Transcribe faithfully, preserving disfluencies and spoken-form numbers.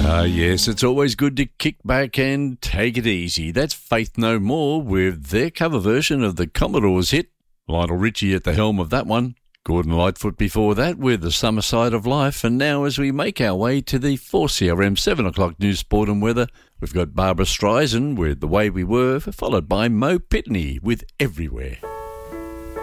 Ah, yes, it's always good to kick back and take it easy. That's Faith No More with their cover version of the Commodores hit. Lionel Richie at the helm of that one. Gordon Lightfoot before that with The Summer Side of Life. And now as we make our way to the four C R M seven o'clock news, sport and weather, we've got Barbara Streisand with The Way We Were, followed by Mo Pitney with Everywhere.